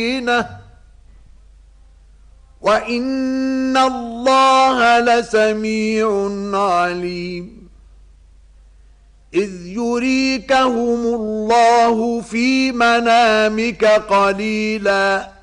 وَإِنَّ اللَّهَ لَسَمِيعٌ عَلِيمٌ إِذْ يُرِيكَهُمُ اللَّهُ فِي مَنَامِكَ قَلِيلًا